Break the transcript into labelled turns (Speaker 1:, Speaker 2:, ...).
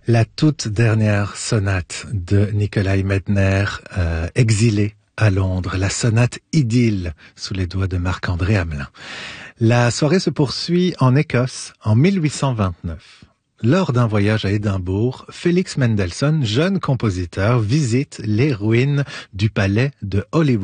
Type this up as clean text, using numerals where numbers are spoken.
Speaker 1: La toute dernière sonate de Nikolai Medtner, exilé à Londres, la sonate Idylle, sous les doigts de Marc-André Hamelin. La soirée se poursuit en Écosse en 1829. Lors d'un voyage à Édimbourg, Félix Mendelssohn, jeune compositeur, visite les ruines du palais de Holyrood.